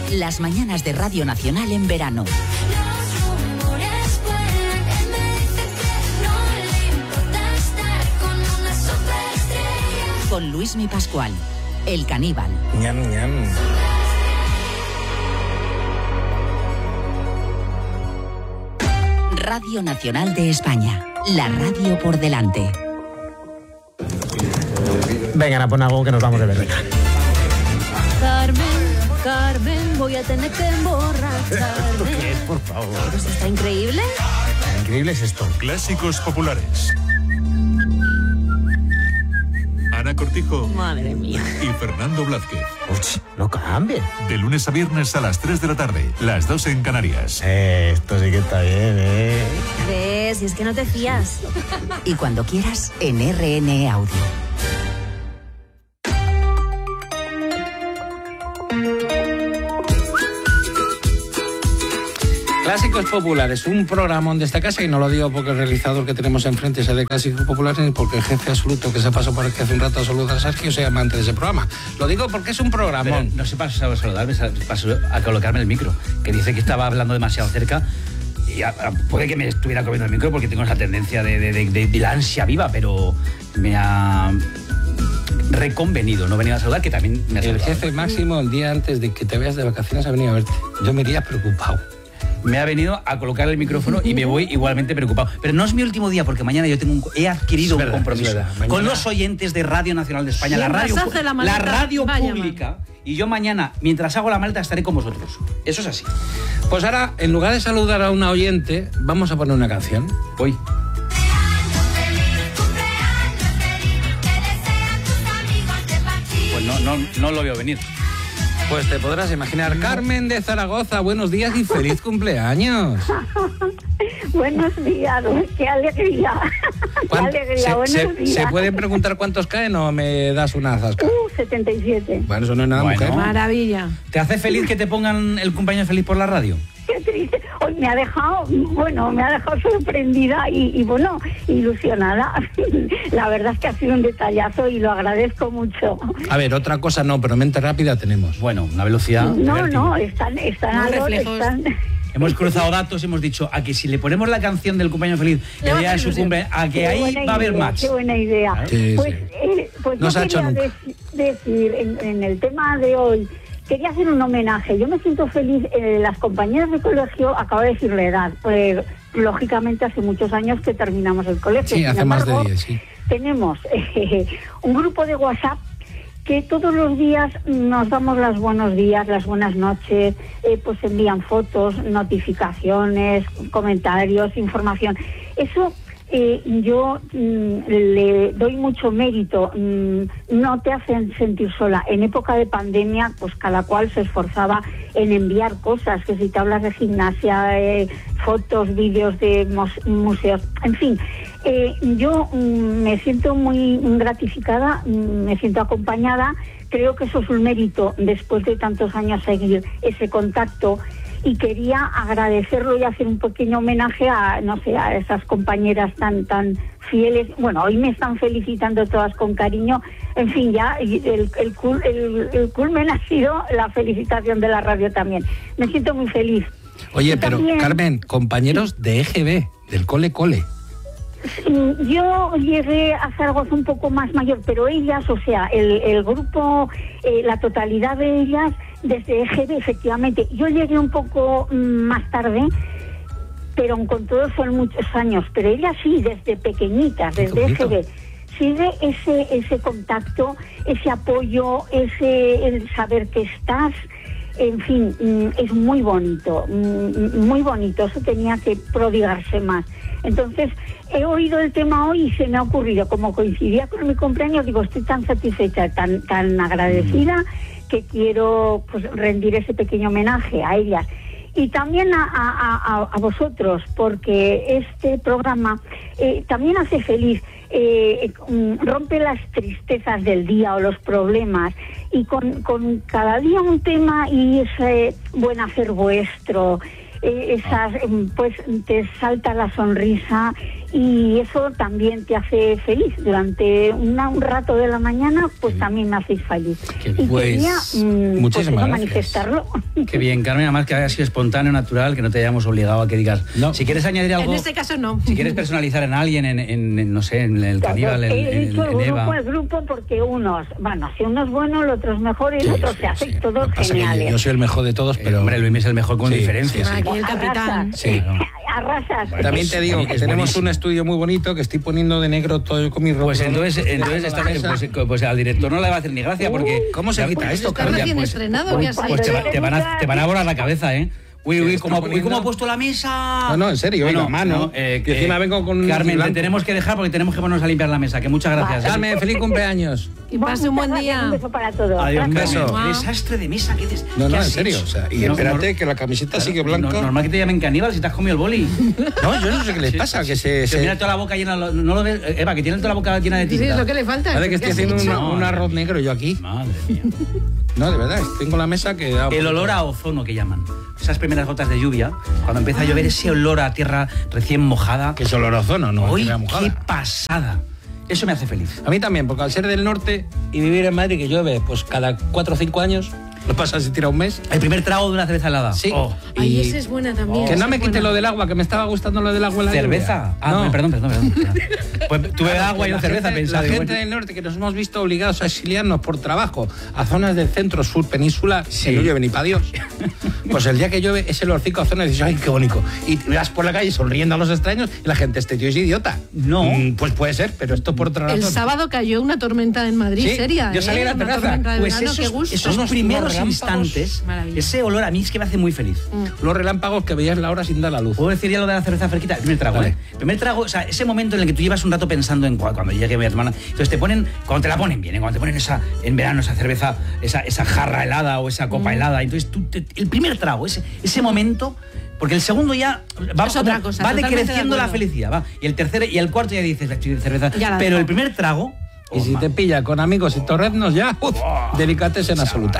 Las mañanas de Radio Nacional en verano. Con Luismi Pascual, el caníbal. Ñam, ñam. Radio Nacional de España, la radio por delante. Vengan a poner algo que nos vamos de verdad. Carmen, voy a tener que emborracharme. ¿Qué es, por favor? Pues está increíble. Increíble es esto. Clásicos populares. Ana Cortijo. Madre mía. Y Fernando Blázquez. Uch, no cambien. De lunes a viernes a las 3 de la tarde, las 2 en Canarias. Esto sí que está bien, ¿Ves? Y es que no te fías. Y cuando quieras, en RN Audio. Clásicos Populares, un programón de esta casa, y no lo digo porque el realizador que tenemos enfrente sea de Clásicos Populares, ni porque el jefe absoluto que se pasó por aquí hace un rato a saludar a Sergio sea amante de ese programa. Lo digo porque es un programón. Pero no se pasó a saludarme, pasó a colocarme el micro, que dice que estaba hablando demasiado cerca. Y puede que me estuviera comiendo el micro porque tengo esa tendencia de la ansia viva, pero me ha reconvenido no venir a saludar, que también me ha saludado. El jefe máximo, el día antes de que te veas de vacaciones, ha venido a verte. Yo me iría preocupado. Me ha venido a colocar el micrófono y me voy igualmente preocupado. Pero no es mi último día, porque mañana yo he adquirido un compromiso con los oyentes de Radio Nacional de España, la radio pública. Y yo mañana, mientras hago la maleta, estaré con vosotros. Eso es así. Pues ahora, en lugar de saludar a una oyente, vamos a poner una canción. Voy. Pues no lo veo venir. Pues te podrás imaginar. Carmen de Zaragoza, buenos días y feliz cumpleaños. Buenos días, qué alegría. Qué alegría, buenos días. ¿Se pueden preguntar cuántos caen o me das una zasca? 77. Bueno, eso no es nada, mujer. Maravilla. ¿Te hace feliz que te pongan el cumpleaños feliz por la radio? Qué triste. Hoy me ha dejado sorprendida y bueno, ilusionada. La verdad es que ha sido un detallazo y lo agradezco mucho. A ver, otra cosa no, pero mente rápida tenemos. Bueno, una velocidad. No, están Hemos cruzado datos, hemos dicho a que si le ponemos la canción del cumpleaños feliz el día de su cumpleaños, a que ahí va a haber match. Qué buena idea. Sí, pues no yo se ha hecho quería decir en el tema de hoy, quería hacer un homenaje. Yo me siento feliz. Las compañeras de colegio, acabo de decir la edad, pues lógicamente hace muchos años que terminamos el colegio. Sí, hace más de 10, sí. Tenemos un grupo de WhatsApp que todos los días nos damos los buenos días, las buenas noches, pues envían fotos, notificaciones, comentarios, información. Eso yo le doy mucho mérito. No te hacen sentir sola. En época de pandemia, pues cada cual se esforzaba en enviar cosas, que si te hablas de gimnasia, fotos, vídeos de museos, en fin. Yo me siento muy gratificada, me siento acompañada. Creo que eso es un mérito después de tantos años seguir ese contacto, y quería agradecerlo y hacer un pequeño homenaje a esas compañeras tan fieles. Bueno, hoy me están felicitando todas con cariño. En fin, ya el culmen ha sido la felicitación de la radio también. Me siento muy feliz. Oye, y pero también, Carmen, compañeros de EGB, del cole. Yo llegué a Zaragoza un poco más mayor, pero ellas, o sea, el grupo, la totalidad de ellas, desde EGB, efectivamente. Yo llegué un poco más tarde, pero con todo son muchos años, pero ellas sí, desde pequeñitas, desde EGB. Sigue ese contacto, ese apoyo, el saber que estás. En fin, es muy bonito, eso tenía que prodigarse más. Entonces, he oído el tema hoy y se me ha ocurrido, como coincidía con mi cumpleaños, digo, estoy tan satisfecha, tan agradecida, que quiero pues rendir ese pequeño homenaje a ellas. Y también a vosotros, porque este programa también hace feliz, rompe las tristezas del día o los problemas, y con cada día un tema y ese buen hacer vuestro, pues te salta la sonrisa y eso también te hace feliz. Durante un rato de la mañana, pues también me hacéis feliz. Y quería muchísimas manifestarlo. Qué bien, Carmen, además que haya sido espontáneo, natural, que no te hayamos obligado a que digas. No. Si quieres añadir algo. En este caso no. Si quieres personalizar en alguien, no sé, en el caníbal, en Eva. El grupo, porque unos buenos, los otros mejores, y los otros se hacen todos geniales. Yo soy el mejor de todos, pero hombre, Luis es el mejor con diferencia. Aquí el capitán. Sí. Arrasas. También te digo que tenemos un estudio muy bonito que estoy poniendo de negro todo con mi ropa. Pues entonces pues al director no le va a hacer ni gracia porque... ¿Cómo se quita esto, Está recién estrenado. Pues te van a volar la cabeza, ¿eh? Uy, ¿cómo ha puesto la mesa? No, en serio, la mano. Que encima vengo con... Carmen, te tenemos que dejar porque tenemos que ponernos a limpiar la mesa, que muchas gracias. Carmen, feliz cumpleaños. Y pase un buen día. Un beso para todos. Adiós, un beso. Qué desastre de mesa. No, en serio. O sea, y espérate que la camiseta sigue blanca. Normal que te llamen caníbal si te has comido el boli. No, yo no sé qué les pasa, que se... Mira toda la boca llena, no lo ves, Eva, que tienen toda la boca llena de tinta. Sí, es lo que le falta. Parece que estoy haciendo un arroz negro yo aquí. Madre mía. No, de verdad, tengo la mesa que... El olor a ozono que llaman. Esas primeras gotas de lluvia, cuando empieza a llover, ese olor a tierra recién mojada. Que es olor a ozono, ¿no? ¡Uy, qué pasada! Eso me hace feliz. A mí también, porque al ser del norte y vivir en Madrid, que llueve pues cada 4 o 5 años, lo pasa si tira un mes. El primer trago de una cerveza helada. Sí. Ay, esa es buena también. Que no me quite lo del agua, que me estaba gustando lo del agua en la ¿Cerveza? lluvia. No. Perdón. Pues tuve agua y no cerveza, pensaba. La gente del norte que nos hemos visto obligados a exiliarnos por trabajo a zonas del centro, sur, península, que no llueve ni para Dios. Pues el día que llueve, ese olorcico a zonas y dices, ¡ay, qué bonito! Y vas por la calle sonriendo a los extraños y la gente, este tío es idiota. No. Pues puede ser, pero esto por otra razón. El sábado cayó una tormenta en Madrid, Sí, seria. yo salí a la Una terraza. tormenta de Pues verano, qué gusto. esos primeros instantes, Maravilla. ese olor a mí es que me hace muy feliz. Los relámpagos que veías la hora sin dar la luz. ¿Puedo decir ya lo de la cerveza fresquita? El primer trago, Vale. El primer trago, o sea, ese momento en el que tú llevas un rato pensando en cuando llegue mi hermana. Entonces te ponen, cuando te la ponen bien, cuando te ponen en verano esa cerveza, esa jarra helada o esa copa helada. Entonces el primer trago, ese momento, porque el segundo ya va, Es otra cosa, va totalmente decreciendo de la acuerdo. felicidad, va. Y el tercero y el cuarto ya dices, cerveza. Ya la Pero dejo. el primer trago... Y si te pilla con amigos y torreznos ya, delicatessen en absoluta.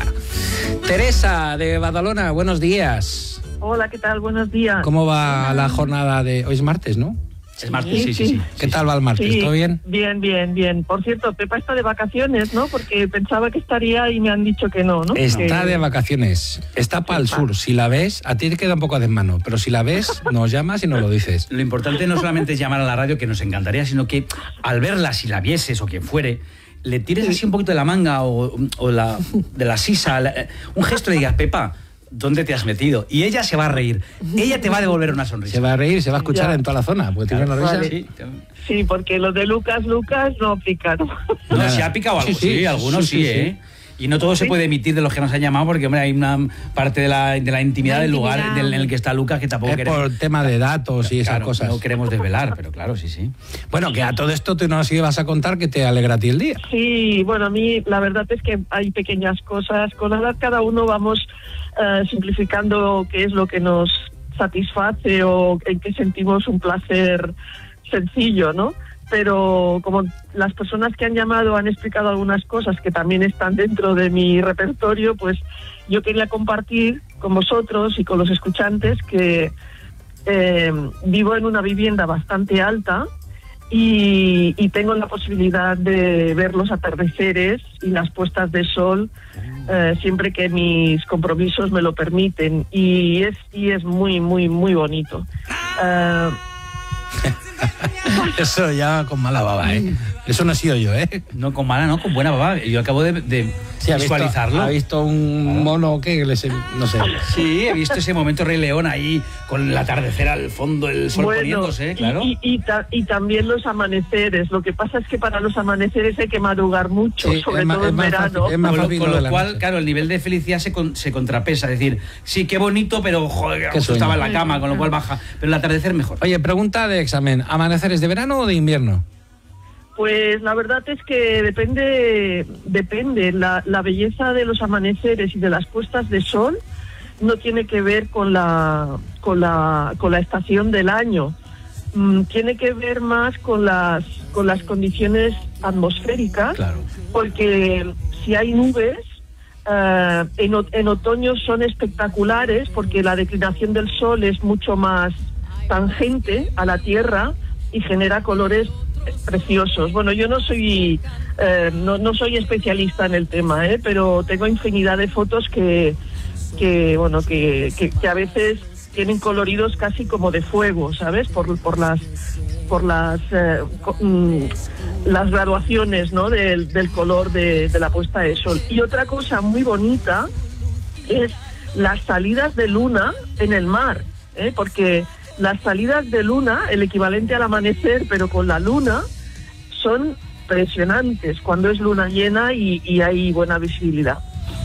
Teresa de Badalona, buenos días. Hola, ¿qué tal? Buenos días. ¿Cómo va la jornada de hoy? Es martes, ¿no? Es martes, sí. ¿Qué tal va el martes? Sí, ¿Todo bien? Bien. Por cierto, Pepa está de vacaciones, ¿no? Porque pensaba que estaría y me han dicho que no, ¿no? Está Que- de vacaciones. Está para el sur. Si la ves, a ti te queda un poco de desmano. Pero si la ves, nos llamas y nos lo dices. Lo importante no solamente es llamar a la radio, que nos encantaría, sino que al verla, si la vieses o quien fuere, le tires así un poquito de la manga o de la sisa, un gesto y le digas, Pepa, ¿dónde te has metido? Y ella se va a reír. Ella te va a devolver una sonrisa. Se va a reír, se va a escuchar Ya. en toda la zona. Porque tiene una risa. Vale. Sí. Sí, porque lo de Lucas no aplica, ¿no? No, Nada. si ha picado algo, Sí, sí, algunos sí, sí. ¿eh? Y no todo se puede emitir de los que nos han llamado porque, hombre, hay una parte de la intimidad La del lugar intimidad. en el que está Lucas que tampoco Es queremos... por tema de datos y esas Claro, cosas. no queremos desvelar, pero claro, sí. Bueno, que a todo esto tú nos ibas a contar que te alegra a ti el día. Sí, bueno, a mí la verdad es que hay pequeñas cosas. Con la edad cada uno vamos simplificando qué es lo que nos satisface o en qué sentimos un placer sencillo, ¿no? Pero como las personas que han llamado han explicado algunas cosas que también están dentro de mi repertorio, pues yo quería compartir con vosotros y con los escuchantes que vivo en una vivienda bastante alta y tengo la posibilidad de ver los atardeceres y las puestas de sol siempre que mis compromisos me lo permiten y es muy bonito. Eso ya con mala baba, ¿eh? Eso no he sido yo, ¿eh? No con mala, no, con buena baba. Yo acabo de Sí, visualizarlo. ¿Ha visto un mono que no sé? Sí, he visto ese momento Rey León ahí con el atardecer al fondo, el sol poniéndose, claro. Y también los amaneceres. Lo que pasa es que para los amaneceres hay que madrugar mucho, Sí, sobre es más- todo es en más verano. fácil, es más fácil Con lo de lo la cual, noche. claro, el nivel de felicidad se contrapesa. Es decir, sí, qué bonito, pero joder, Qué justo sueño. estaba en la cama, con lo cual baja. Pero el atardecer mejor. Oye, pregunta de examen. ¿Amaneceres de verano o de invierno? Pues la verdad es que depende. La belleza de los amaneceres y de las puestas de sol no tiene que ver con la estación del año. Tiene que ver más con las condiciones atmosféricas, Claro. porque si hay nubes, en otoño son espectaculares porque la declinación del sol es mucho más tangente a la Tierra, y genera colores preciosos. Bueno, yo no soy no soy especialista en el tema, pero tengo infinidad de fotos que a veces tienen coloridos casi como de fuego, ¿sabes? Por las graduaciones, ¿no? del color de la puesta de sol. Y otra cosa muy bonita es las salidas de luna en el mar, porque las salidas de luna, el equivalente al amanecer, pero con la luna, son impresionantes cuando es luna llena y hay buena visibilidad.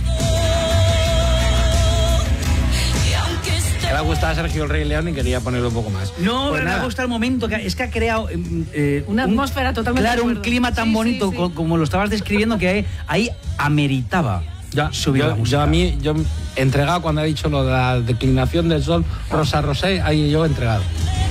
Le ha gustado a Sergio el Rey León y quería ponerlo un poco más. No, Pues pero me nada. ha gustado el momento, es que ha creado Una atmósfera totalmente claro, un de acuerdo. clima tan Sí, bonito sí, sí. como lo estabas describiendo, que ahí ameritaba subir la música. Yo entregado cuando ha dicho lo de la declinación del sol, Rosa Rosé, ahí yo entregado.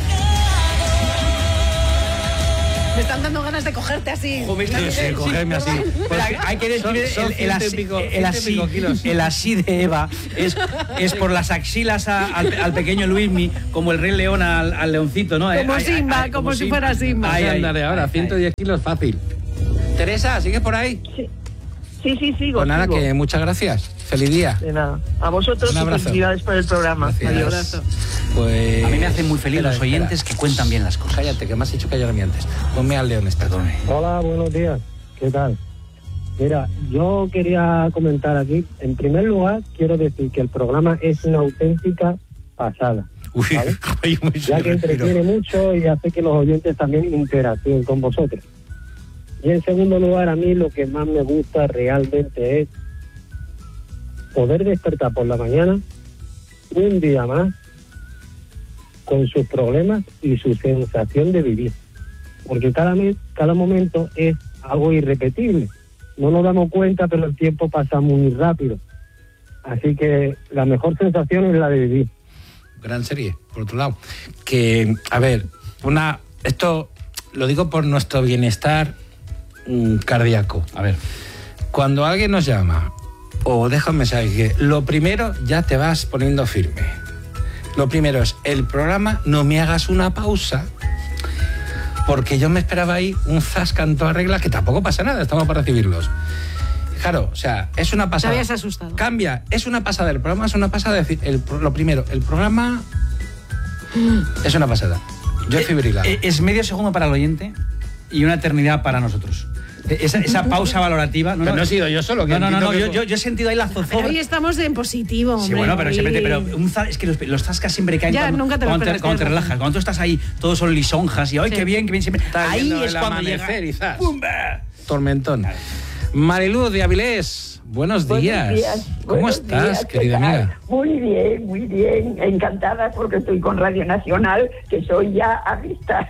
Me están dando ganas de cogerte así. Sí, cogerme así. Pero hay que describir Son el ciento y pico kilos. el así de Eva es por las axilas al pequeño Luismi, como el Rey León al leoncito, ¿no? Como Simba, como si fuera Simba. Ahí andaré ahora, 110 kilos fácil. Teresa, ¿sigues por ahí? Sí, sigo. Pues nada, sigo. que muchas gracias. Feliz día. De nada. A vosotros Un y abrazo. felicidades por el programa. Gracias. Adiós. Pues... A mí me hacen muy feliz los oyentes que cuentan bien las cosas. Cállate, que me has dicho que callara antes. Ponme al león esta. Perdone. Hola, buenos días. ¿Qué tal? Mira, yo quería comentar aquí. En primer lugar, quiero decir que el programa es una auténtica pasada. Uy, ¿vale? ay, muy Ya que entretiene mucho y hace que los oyentes también interactúen con vosotros. Y en segundo lugar, a mí lo que más me gusta realmente es poder despertar por la mañana un día más con sus problemas y su sensación de vivir. Porque cada momento es algo irrepetible. No nos damos cuenta, pero el tiempo pasa muy rápido. Así que la mejor sensación es la de vivir. Gran serie, por otro lado. Que, a ver, esto lo digo por nuestro bienestar cardíaco. A ver. Cuando alguien nos llama o deja un mensaje, que lo primero ya te vas poniendo firme. Lo primero es el programa, no me hagas una pausa, porque yo me esperaba ahí un zasca en toda regla, que tampoco pasa nada, estamos para recibirlos. Claro, o sea, es una pasada. Te habías asustado. Cambia, es una pasada, el programa es una pasada, decir, lo primero, el programa es una pasada. Yo he fibrilado. Es medio segundo para el oyente y una eternidad para nosotros. Esa pausa valorativa. Pero no he sido yo solo. Que No, yo he sentido ahí la zozobra. Hoy estamos en positivo, hombre. Sí, bueno, pero hoy- siempre es que los zascas siempre caen Ya, nunca te lo esperas, cuando te tienes relajas. Cuando tú estás ahí, todos son lisonjas y ¡ay, Sí. qué bien siempre! Estás Ahí viendo es el cuando llega. amanecer y zas. ¡Pum! Tormentón. Mariluz de Avilés, buenos días. ¿Cómo Buenos estás, días, querida ¿qué tal? amiga? Muy bien, encantada porque estoy con Radio Nacional, que soy ya avista.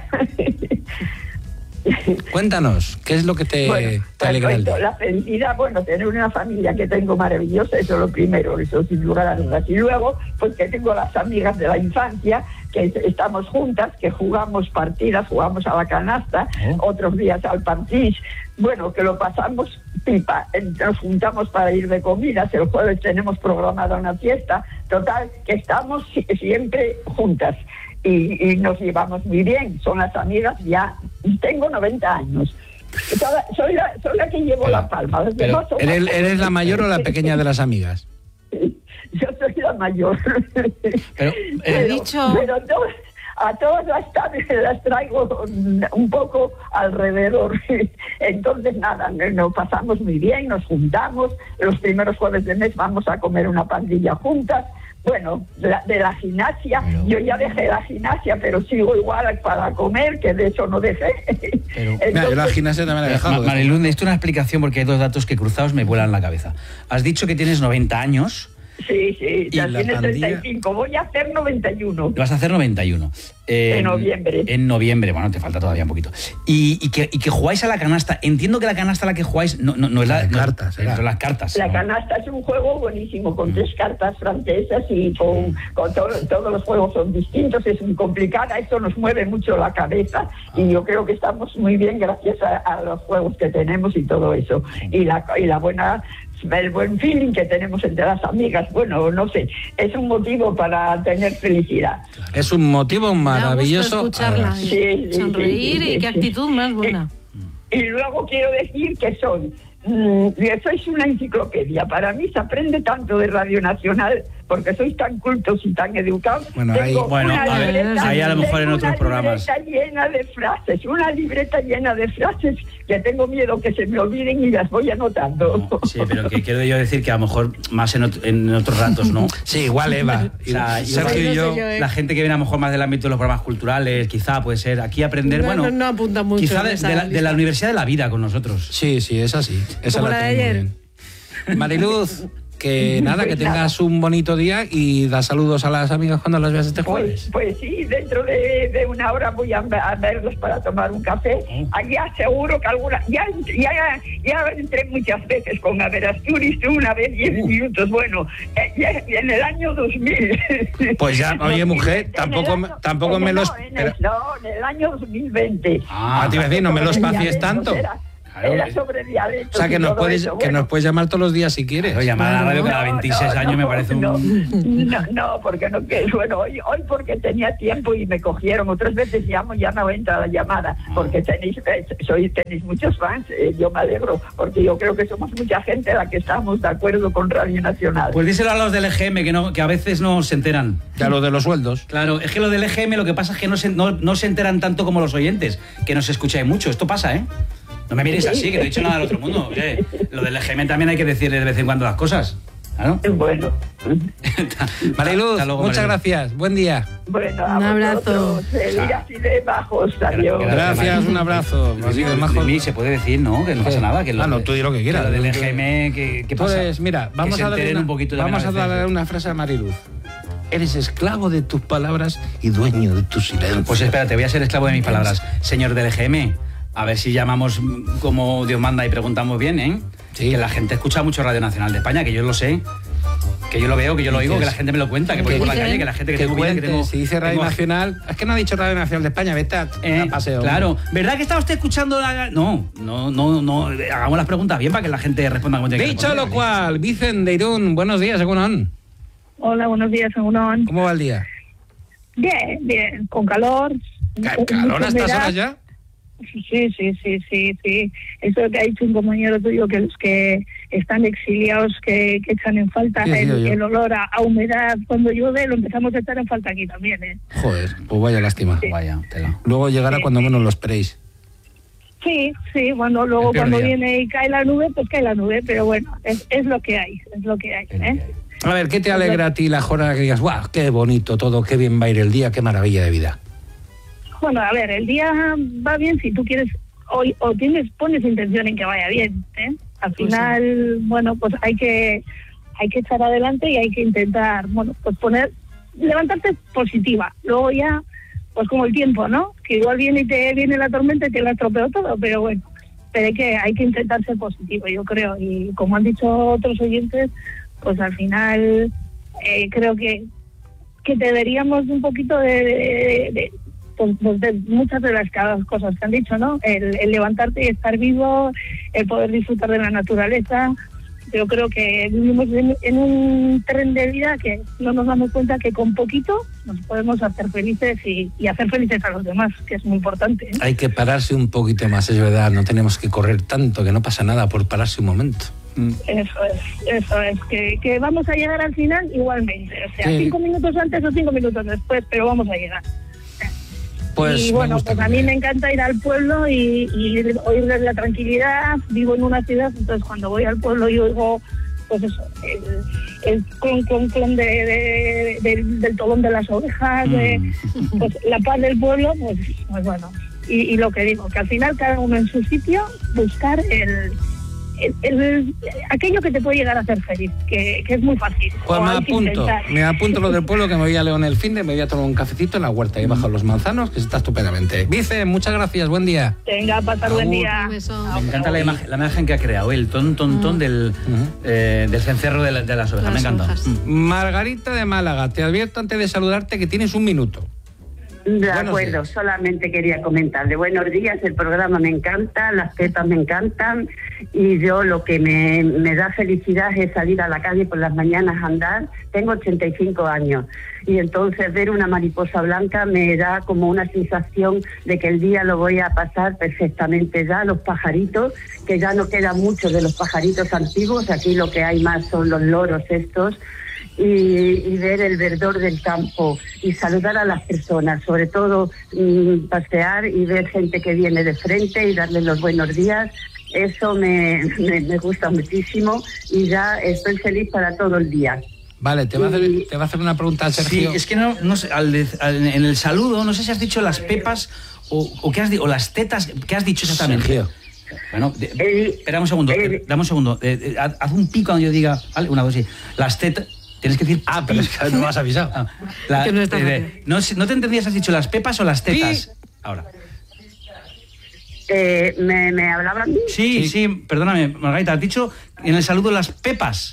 Cuéntanos, ¿qué es lo que te alegra el perfecto, día? la felicidad, tener una familia que tengo maravillosa, eso es lo primero, eso sin lugar a dudas. Y luego, pues que tengo las amigas de la infancia, que estamos juntas, que jugamos partidas, jugamos a la canasta, otros días al parchís, que lo pasamos pipa, nos juntamos para ir de comidas, el jueves tenemos programada una fiesta, total, que estamos siempre juntas. Y nos llevamos muy bien, son las amigas ya, tengo 90 años, soy la que llevo la palma. Los Pero, demás son ¿eres la mayor o la pequeña de las amigas? Yo soy la mayor. Pero, pero a todas las traigo un poco alrededor. Entonces, nada, nos pasamos muy bien, nos juntamos, los primeros jueves de mes vamos a comer una pandilla juntas. De la gimnasia, yo ya dejé la gimnasia, pero sigo igual para comer, que de eso no dejé. Mira, yo la gimnasia también la he dejado. Mariluz, necesito una explicación porque hay dos datos que cruzados me vuelan la cabeza. Has dicho que tienes 90 años. Sí, ¿Y ya la tiene pandilla? 35, voy a hacer 91. Vas a hacer 91. En noviembre. En noviembre, bueno, te falta todavía un poquito. Y que jugáis a la canasta. Entiendo que la canasta a la que jugáis no es la de cartas. Son las cartas. La ¿no? canasta es un juego buenísimo, con 3 cartas francesas y con todos los juegos son distintos, es muy complicada, esto nos mueve mucho la cabeza y yo creo que estamos muy bien gracias a los juegos que tenemos y todo eso. Y la buena el buen feeling que tenemos entre las amigas. Bueno, no sé, es un motivo para tener felicidad. Es un motivo maravilloso. Escucharla, Sí, sí, sonreír sí, y qué sí. actitud más buena. Y luego quiero decir que sois una enciclopedia. Para mí se aprende tanto de Radio Nacional porque sois tan cultos y tan educados. Bueno, ahí, Tengo bueno, una a ver, libreta- ahí a lo mejor en tengo otros programas. Una libreta llena de frases que tengo miedo que se me olviden y las voy anotando. No, sí, pero que quiero yo decir que a lo mejor más en otros ratos, ¿no? Sí, igual Eva. O sea, Sergio y yo. la gente que viene a lo mejor más del ámbito de los programas culturales, quizá puede ser aquí aprender, No apunta mucho. quizá en esa de la lista. Universidad de la Vida con nosotros. Sí, sí, es así. Esa Como la la de tengo ayer. bien. Mariluz, que nada, que tengas un bonito día y da saludos a las amigas cuando las veas este jueves. Pues sí, dentro de una hora voy a verlos para tomar un café. Allá seguro que alguna... Ya entré muchas veces con Averasturi, una vez 10 minutos. Bueno, ya en el año 2000. Pues ya, oye, mujer, tampoco me lo... en el año 2020. te iba a decir, no me lo espacies tanto. Era sobre dialectos. O sea, que y nos todo puedes, eso. que nos puedes llamar todos los días si quieres. Pero llamar a la radio cada 26 años me parece un... No, porque no, que bueno, hoy porque tenía tiempo y me cogieron. Otras veces llamo, ya no entra la llamada, porque tenéis muchos fans. Yo me alegro, porque yo creo que somos mucha gente la que estamos de acuerdo con Radio Nacional. Pues díselo a los del EGM, que a veces no se enteran. Ya lo de los sueldos. Claro, es que lo del EGM lo que pasa es que no se enteran tanto como los oyentes, que nos escucháis mucho. Esto pasa, ¿eh? No me mires así, que no he dicho nada del otro mundo. Oye, lo del EGM también hay que decir de vez en cuando las cosas. ¿Claro? Bueno. Mariluz, Hasta luego, muchas Mariluz. gracias. Buen día. Bueno, Un abrazo. Ir así de bajos, adiós. Gracias, un abrazo. Así de majo. Se puede decir, ¿no? Que no pasa nada. Que no, tú di lo que quieras. Lo del EGM, ¿qué pasa? Pues mira, vamos que a se darle enteren una, un poquito también vamos a veces. darle una frase a Mariluz. Eres esclavo de tus palabras y dueño de tu silencio. Pues espérate, voy a ser esclavo de mis palabras. Señor del EGM, a ver si llamamos como Dios manda y preguntamos bien, ¿eh? Sí. Que la gente escucha mucho Radio Nacional de España, que yo lo sé. Que yo lo veo, que yo lo oigo, que la gente me lo cuenta, que voy por la calle, que la gente que tengo vida, que tengo... Si dice Radio tengo- Nacional... Es que no ha dicho Radio Nacional de España, vete a paseo. Claro. ¿Verdad que está usted escuchando la...? No. Hagamos las preguntas bien para que la gente responda como tiene que Dicho responder. lo cual, Vicen de Irún, buenos días, Egunon. Hola, buenos días, Egunon. ¿Cómo va el día? Bien, con calor. ¿Calor a estas Humedad. horas ya? Sí. Eso que ha dicho un compañero tuyo, que los que están exiliados, que echan en falta Sí, yo. el olor a humedad cuando llueve, lo empezamos a echar en falta aquí también, ¿eh? Joder, pues vaya lástima. Vaya, tela. Luego llegará cuando menos lo esperéis. Sí, bueno, luego El peor cuando día. viene y cae la nube, pues cae la nube, pero bueno, es lo que hay, ¿eh? A ver, ¿qué te alegra a ti la jornada que digas, guau, qué bonito todo, qué bien va a ir el día, qué maravilla de vida? Bueno, a ver, el día va bien si tú quieres pones intención en que vaya bien, ¿eh? Al Pues final, bueno, pues hay que echar adelante y hay que intentar, bueno, pues levantarte positiva. Luego ya, pues como el tiempo, ¿no? Que igual viene la tormenta y te la estropeó todo, pero bueno, pero hay que intentar ser positivo, yo creo. Y como han dicho otros oyentes, pues al final creo que deberíamos un poquito de muchas de las cosas que han dicho, ¿no? El levantarte y estar vivo, el poder disfrutar de la naturaleza. Yo creo que vivimos en un tren de vida que no nos damos cuenta que con poquito nos podemos hacer felices y hacer felices a los demás, que es muy importante, ¿eh? Hay que pararse un poquito más, es verdad, no tenemos que correr tanto, que no pasa nada por pararse un momento. Eso es, que vamos a llegar al final igualmente, o sea, Sí. 5 minutos antes o 5 minutos después, pero vamos a llegar. Pues Y me bueno, gusta pues a mí me encanta ir al pueblo y oírles la tranquilidad. Vivo en una ciudad, entonces cuando voy al pueblo y oigo, pues eso, el clon del tolón de las ovejas, pues la paz del pueblo, pues bueno. Y lo que digo, que al final cada uno en su sitio, buscar aquello que te puede llegar a hacer feliz, que es muy fácil. Pues O hay que intentar. me apunto lo del pueblo, que me voy a León el fin de, me voy a tomar un cafecito en la huerta y he bajado los manzanos, que está estupendamente. Vice, muchas gracias, buen día. Venga, pasar buen día. Me encanta la imagen que ha creado, el ton del cencerro de las ovejas. Me encanta. Margarita de Málaga, te advierto antes de saludarte que tienes un minuto. De acuerdo, solamente quería comentarle. Buenos días, el programa me encanta, las pepas me encantan y yo lo que me da felicidad es salir a la calle por las mañanas a andar. Tengo 85 años y entonces ver una mariposa blanca me da como una sensación de que el día lo voy a pasar perfectamente. Ya los pajaritos, que ya no quedan muchos de los pajaritos antiguos, aquí lo que hay más son los loros estos. Y ver el verdor del campo y saludar a las personas, sobre todo pasear y ver gente que viene de frente y darles los buenos días, eso me gusta muchísimo y ya estoy feliz para todo el día. Vale, te va a hacer una pregunta al Sergio. Sí, es que no sé, en el saludo, no sé si has dicho las pepas o qué has dicho, o las tetas, ¿qué has dicho exactamente? Sergio. Bueno, espera un segundo, dame un segundo, haz un pico cuando yo diga, vale, una cosa así, las tetas. Tienes que decir... pero es que no me has avisado. No te entendías, ¿has dicho las pepas o las tetas? Sí. Ahora. ¿Me hablaba a mí? Sí, perdóname, Margarita, has dicho en el saludo las pepas.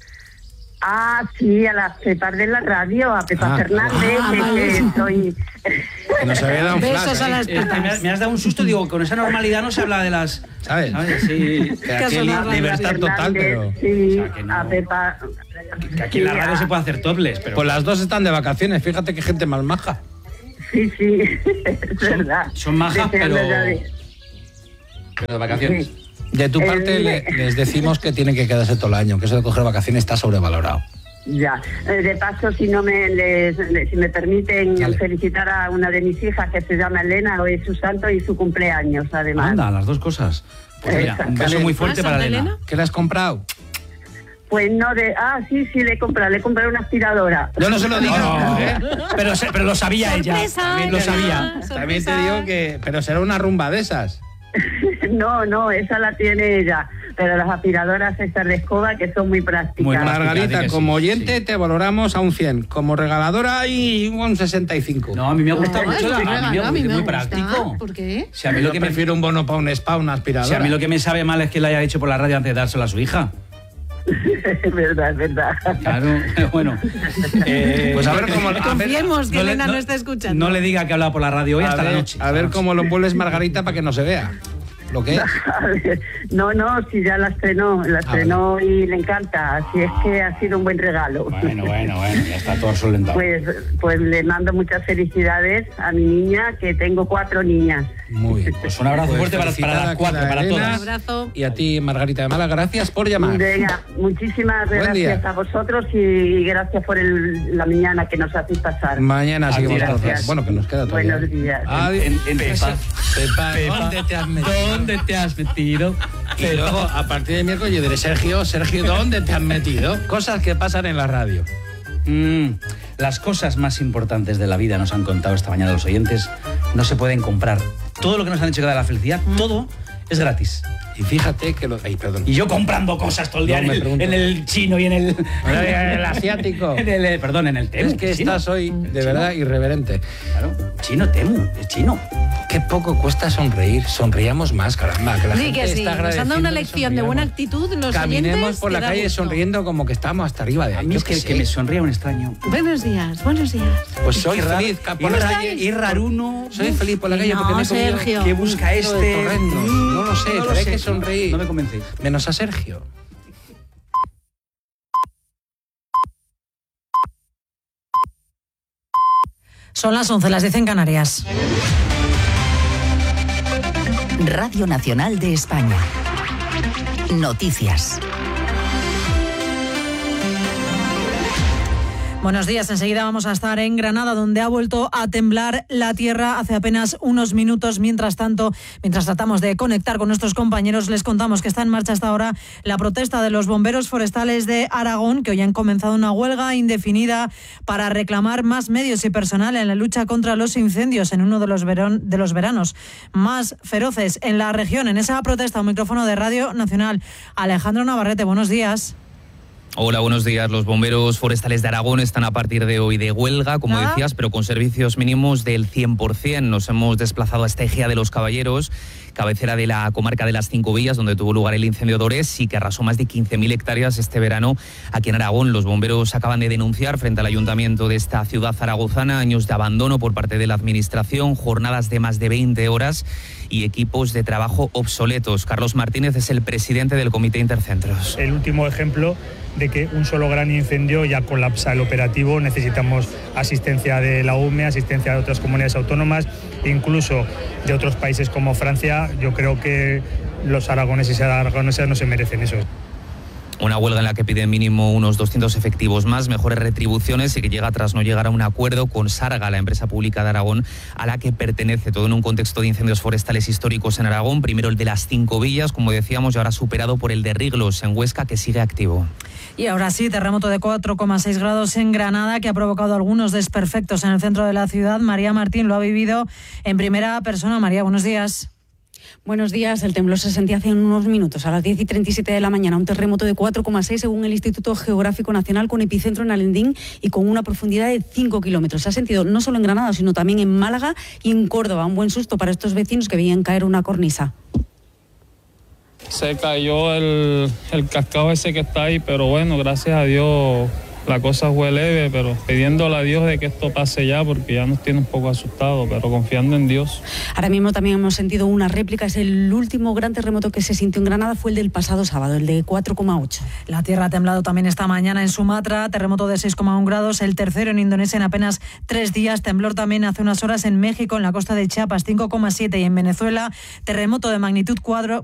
Ah, sí, a las pepas de la radio, a Pepa Fernández, que soy... Que nos había dado un besos a las pepas. Me has dado un susto, digo, con esa normalidad no se habla de las... ¿Sabes? Sí. Que aquí libertad total, pero... Sí, o sea, no, a Pepa... Que aquí en la radio se puede hacer topless, pero... Pues las dos están de vacaciones, fíjate qué gente más maja. Sí, es verdad. Son majas, pero de vacaciones. Sí. De tu parte les decimos que tienen que quedarse todo el año, que eso de coger vacaciones está sobrevalorado. Ya, de paso, si me permiten felicitar a una de mis hijas que se llama Elena, hoy es su santo y su cumpleaños, además. Anda, las dos cosas. Pues mira, un beso muy fuerte para Elena. ¿Qué le has comprado? Pues no, sí, le he comprado una aspiradora. Yo no se lo digo, pero lo sabía ella. También lo sabía. También te digo que... Pero será una rumba de esas. No, esa la tiene ella. Pero las aspiradoras estas de escoba que son muy prácticas. Muy Margarita, como oyente te valoramos a un 100. Como regaladora y un 65. No, a mí me gusta mucho. A mí me muy gusta. práctico. ¿Por qué? Si a mí lo que prefiero un bono para un spa, una aspiradora. Si a mí lo que me sabe mal es que la haya hecho por la radio antes de dárselo a su hija. Es verdad. Claro, bueno. Pues a ver cómo... Confiemos que Elena no está escuchando. No le diga que ha hablado por la radio hoy hasta la noche. A ver cómo lo envuelves, Margarita, para que no se vea. ¿Lo que es? No, si ya la estrenó y le encanta, así es que ha sido un buen regalo. Bueno, ya está todo solventado. Pues le mando muchas felicidades a mi niña, que tengo 4 niñas. Muy bien. Pues un abrazo fuerte para las 4, para todas. Un abrazo. Y a ti, Margarita de Málaga, gracias por llamar. Venga, muchísimas gracias a vosotros y gracias por la mañana que nos hacéis pasar. Mañana seguimos nosotros. Bueno, que nos queda todavía. Buenos días. Pepa, ¿dónde te has metido? Y luego, a partir de miércoles, yo diré, Sergio, ¿dónde te has metido? Cosas que pasan en la radio. Las cosas más importantes de la vida, nos han contado esta mañana los oyentes, no se pueden comprar. Todo lo que nos han dicho que da la felicidad, todo es gratis. Y fíjate que Y yo comprando cosas todo el día en el chino y en el asiático. en el Temu. Es que estás hoy de verdad irreverente. Claro, chino Temu, es chino. Qué poco cuesta sonreír. Sonreíamos más, caramba. Que la gente que sí. está Nos han dado una lección de buena actitud. Caminemos por la calle sonriendo como que estamos hasta arriba de ahí. A mí es que me sonría un extraño. Buenos días. Pues soy feliz por la calle. Y raruno. Soy feliz por la calle porque me he comido... Sergio. ¿Qué busca este? No lo sé, hay que sonreír. No me convencéis. Menos a Sergio. Son las 11, las 10 en Canarias. Radio Nacional de España. Noticias. Buenos días, enseguida vamos a estar en Granada, donde ha vuelto a temblar la tierra hace apenas unos minutos. Mientras tanto, mientras tratamos de conectar con nuestros compañeros, les contamos que está en marcha hasta ahora la protesta de los bomberos forestales de Aragón, que hoy han comenzado una huelga indefinida para reclamar más medios y personal en la lucha contra los incendios en uno de los veranos más feroces en la región. En esa protesta, un micrófono de Radio Nacional. Alejandro Navarrete, buenos días. Hola, buenos días. Los bomberos forestales de Aragón están a partir de hoy de huelga, como decías, pero con servicios mínimos del 100%. Nos hemos desplazado a Egea de los Caballeros, cabecera de la comarca de las Cinco Villas, donde tuvo lugar el incendio de Orés y que arrasó más de 15.000 hectáreas este verano aquí en Aragón. Los bomberos acaban de denunciar frente al ayuntamiento de esta ciudad zaragozana años de abandono por parte de la administración, jornadas de más de 20 horas y equipos de trabajo obsoletos. Carlos Martínez es el presidente del Comité Intercentros. El último ejemplo de que un solo gran incendio ya colapsa el operativo. Necesitamos asistencia de la UME, asistencia de otras comunidades autónomas, incluso de otros países como Francia. Yo creo que los aragoneses y aragonesas no se merecen eso. Una huelga en la que piden mínimo unos 200 efectivos más, mejores retribuciones y que llega tras no llegar a un acuerdo con Sarga, la empresa pública de Aragón a la que pertenece. Todo en un contexto de incendios forestales históricos en Aragón. Primero el de las Cinco Villas, como decíamos, y ahora superado por el de Riglos en Huesca, que sigue activo. Y ahora sí, terremoto de 4,6 grados en Granada, que ha provocado algunos desperfectos en el centro de la ciudad. María Martín lo ha vivido en primera persona. María, buenos días. Buenos días. El temblor se sentía hace unos minutos, a las 10:37 de la mañana. Un terremoto de 4,6 según el Instituto Geográfico Nacional, con epicentro en Alendín y con una profundidad de 5 kilómetros. Se ha sentido no solo en Granada, sino también en Málaga y en Córdoba. Un buen susto para estos vecinos que veían caer una cornisa. Se cayó el cascado ese que está ahí, pero bueno, gracias a Dios la cosa fue leve, pero pidiéndole a Dios de que esto pase ya, porque ya nos tiene un poco asustados, pero confiando en Dios. Ahora mismo también hemos sentido una réplica. Es el último gran terremoto que se sintió en Granada, fue el del pasado sábado, el de 4,8. La tierra ha temblado también esta mañana en Sumatra, terremoto de 6,1 grados, el tercero en Indonesia en apenas 3 días, temblor también hace unas horas en México, en la costa de Chiapas, 5,7, y en Venezuela, terremoto de magnitud 4